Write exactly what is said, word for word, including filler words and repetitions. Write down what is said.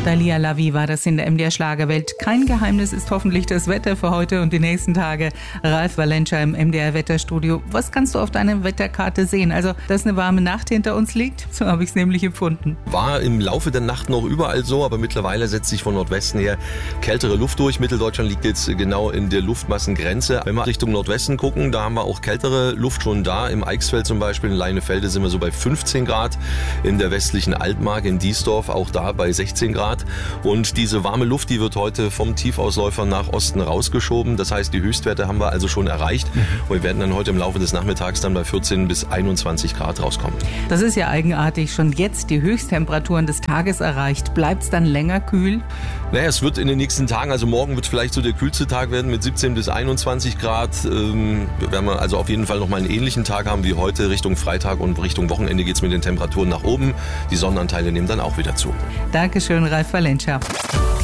Dalia Lavi war das in der M D R Schlagerwelt. Kein Geheimnis ist hoffentlich das Wetter für heute und die nächsten Tage. Ralf Valencha im M D R Wetterstudio. Was kannst du auf deiner Wetterkarte sehen? Also, dass eine warme Nacht hinter uns liegt? So habe ich es nämlich empfunden. War im Laufe der Nacht noch überall so, aber mittlerweile setzt sich von Nordwesten her kältere Luft durch. Mitteldeutschland liegt jetzt genau in der Luftmassengrenze. Wenn wir Richtung Nordwesten gucken, da haben wir auch kältere Luft schon da. Im Eichsfeld zum Beispiel, in Leinefelde sind wir so bei fünfzehn Grad. In der westlichen Altmark, in Diesdorf, auch da bei sechzehn Grad. Und diese warme Luft, die wird heute vom Tiefausläufer nach Osten rausgeschoben. Das heißt, die Höchstwerte haben wir also schon erreicht. Mhm. Und wir werden dann heute im Laufe des Nachmittags dann bei vierzehn bis einundzwanzig Grad rauskommen. Das ist ja eigenartig. Schon jetzt die Höchsttemperaturen des Tages erreicht. Bleibt es dann länger kühl? Naja, es wird in den nächsten Tagen, also morgen wird vielleicht so der kühlste Tag werden mit siebzehn bis einundzwanzig Grad. Ähm, werden wir also auf jeden Fall nochmal einen ähnlichen Tag haben wie heute. Richtung Freitag und Richtung Wochenende geht es mit den Temperaturen nach oben. Die Sonnenanteile nehmen dann auch wieder zu. Dankeschön, Ralf Valencha.